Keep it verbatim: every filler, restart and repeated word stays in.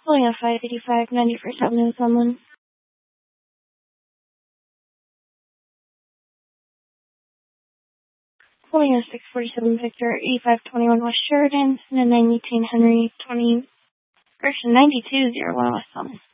Pulling a five eighty-five, ninety-first Avenue, Sunland. Pulling a six forty-seven Victor, eighty-five twenty-one West Sheridan, and a nine eighteen Henry, twenty, correction, ninety-two oh one West Sunland.